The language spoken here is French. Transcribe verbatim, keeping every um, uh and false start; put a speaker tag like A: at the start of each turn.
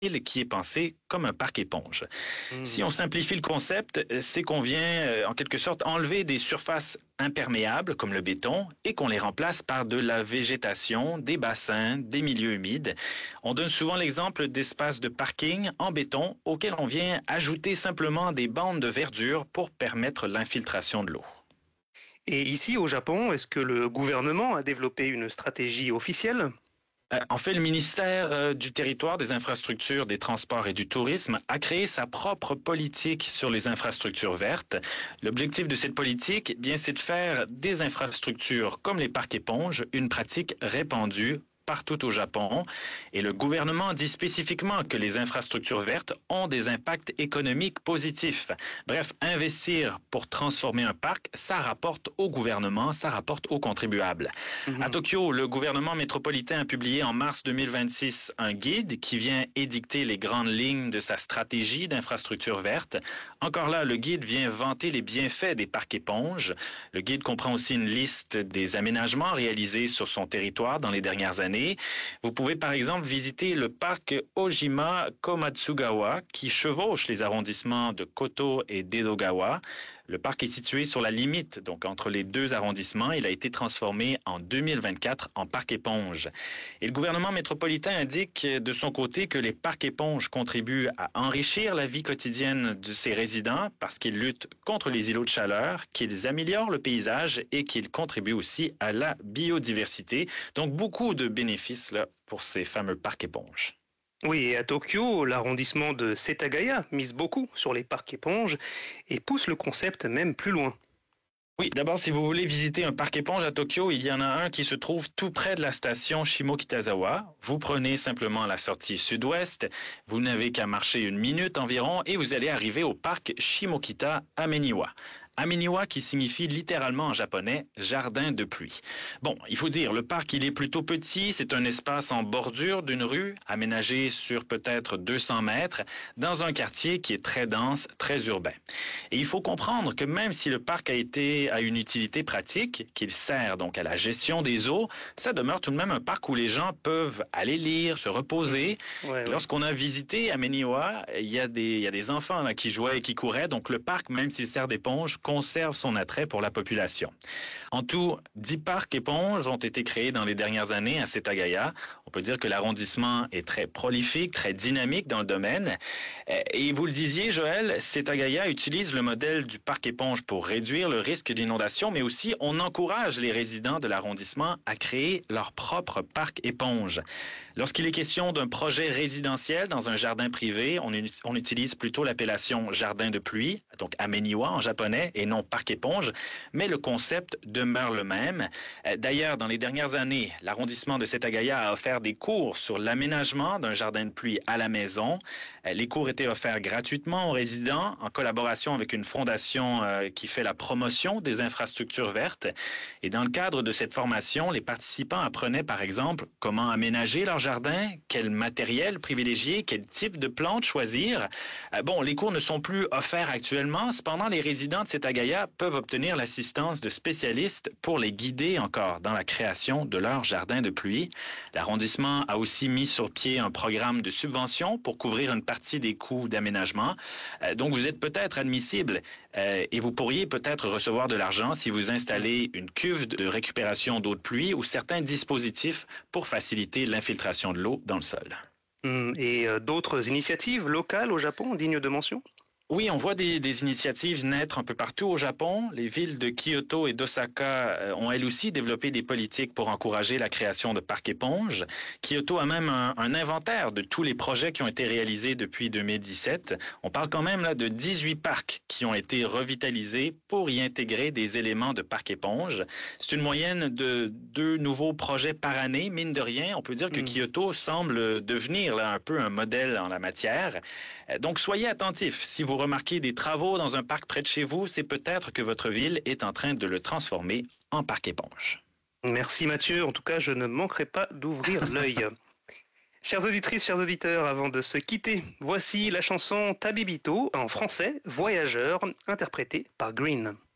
A: qui est pensé comme un parc éponge.
B: Mmh.
A: Si on simplifie le concept, c'est qu'on vient en quelque sorte enlever des surfaces imperméables comme le béton et qu'on les remplace par de la végétation, des bassins, des milieux humides. On donne souvent l'exemple d'espaces de parking en béton auxquels on vient ajouter simplement des bandes de verdure pour permettre l'infiltration de l'eau.
B: Et ici, au Japon, est-ce que le gouvernement a développé une stratégie officielle ?
A: En fait, le ministère euh, du Territoire, des Infrastructures, des Transports et du Tourisme a créé sa propre politique sur les infrastructures vertes. L'objectif de cette politique, bien, c'est de faire des infrastructures comme les parcs éponges une pratique répandue partout au Japon. Et le gouvernement dit spécifiquement que les infrastructures vertes ont des impacts économiques positifs. Bref, investir pour transformer un parc, ça rapporte au gouvernement, ça rapporte aux contribuables. Mm-hmm. À Tokyo, le gouvernement métropolitain a publié en mars deux mille vingt-six un guide qui vient édicter les grandes lignes de sa stratégie d'infrastructures vertes. Encore là, le guide vient vanter les bienfaits des parcs éponges. Le guide comprend aussi une liste des aménagements réalisés sur son territoire dans les dernières années. Vous pouvez par exemple visiter le parc Ojima Komatsugawa qui chevauche les arrondissements de Koto et d'Edogawa. Le parc est situé sur la limite, donc entre les deux arrondissements. Il a été transformé en deux mille vingt-quatre en parc éponge. Et le gouvernement métropolitain indique de son côté que les parcs éponges contribuent à enrichir la vie quotidienne de ses résidents parce qu'ils luttent contre les îlots de chaleur, qu'ils améliorent le paysage et qu'ils contribuent aussi à la biodiversité. Donc beaucoup de bénéfices là, pour ces fameux parcs éponges.
B: Oui, et à Tokyo, l'arrondissement de Setagaya mise beaucoup sur les parcs éponges et pousse le concept même plus loin.
A: Oui, d'abord, si vous voulez visiter un parc éponge à Tokyo, il y en a un qui se trouve tout près de la station Shimokitazawa. Vous prenez simplement la sortie sud-ouest, vous n'avez qu'à marcher une minute environ et vous allez arriver au parc Shimokita Ameniwa. Ameniwa qui signifie littéralement en japonais « jardin de pluie ». Bon, il faut dire, le parc il est plutôt petit, c'est un espace en bordure d'une rue, aménagé sur peut-être deux cents mètres, dans un quartier qui est très dense, très urbain. Et il faut comprendre que même si le parc a été a une utilité pratique, qu'il sert donc à la gestion des eaux, ça demeure tout de même un parc où les gens peuvent aller lire, se reposer.
B: Ouais,
A: Lorsqu'on
B: ouais.
A: a visité Ameniwa, il y a des, il y a des enfants là, qui jouaient et qui couraient, donc le parc, même s'il sert d'éponge, conserve son attrait pour la population. En tout, dix parcs éponges ont été créés dans les dernières années à Setagaya. On peut dire que l'arrondissement est très prolifique, très dynamique dans le domaine. Et vous le disiez, Joël, Setagaya utilise le modèle du parc éponge pour réduire le risque d'inondation, mais aussi on encourage les résidents de l'arrondissement à créer leur propre parc éponge. Lorsqu'il est question d'un projet résidentiel dans un jardin privé, on, on utilise plutôt l'appellation jardin de pluie, donc Ameniwa en japonais, et non parc éponge, mais le concept demeure le même. D'ailleurs, dans les dernières années, l'arrondissement de Setagaya a offert des cours sur l'aménagement d'un jardin de pluie à la maison. Les cours étaient offerts gratuitement aux résidents en collaboration avec une fondation qui fait la promotion des infrastructures vertes. Et dans le cadre de cette formation, les participants apprenaient par exemple comment aménager leur jardin, quel matériel privilégier, quel type de plantes choisir. Bon, les cours ne sont plus offerts actuellement, cependant les résidents de Setagaya peuvent obtenir l'assistance de spécialistes pour les guider encore dans la création de leur jardin de pluie. L'arrondissement a aussi mis sur pied un programme de subvention pour couvrir une partie des coûts d'aménagement. Donc vous êtes peut-être admissible euh, et vous pourriez peut-être recevoir de l'argent si vous installez une cuve de récupération d'eau de pluie ou certains dispositifs pour faciliter l'infiltration de l'eau dans le sol.
B: Et euh, d'autres initiatives locales au Japon dignes de mention ?
A: Oui, on voit des, des initiatives naître un peu partout au Japon. Les villes de Kyoto et d'Osaka ont elles aussi développé des politiques pour encourager la création de parcs éponges. Kyoto a même un, un inventaire de tous les projets qui ont été réalisés depuis deux mille dix-sept. On parle quand même là de dix-huit parcs qui ont été revitalisés pour y intégrer des éléments de parcs éponges. C'est une moyenne de deux nouveaux projets par année. Mine de rien, on peut dire que mmh. Kyoto semble devenir là un peu un modèle en la matière. Donc soyez attentifs. Si vous remarquez des travaux dans un parc près de chez vous, c'est peut-être que votre ville est en train de le transformer en parc éponge.
B: Merci Mathieu, en tout cas je ne manquerai pas d'ouvrir l'œil. Chères auditrices, chers auditeurs, avant de se quitter, voici la chanson Tabibito en français, Voyageur, interprétée par Green.